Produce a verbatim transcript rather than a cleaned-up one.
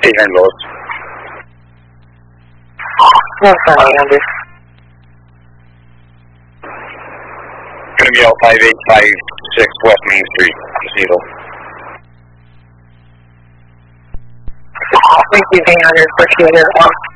eight hundred volts. That's fine, eight hundred. Gonna be out five eight five six West Main Street, Cecil. Thank you, eight hundred, appreciate it.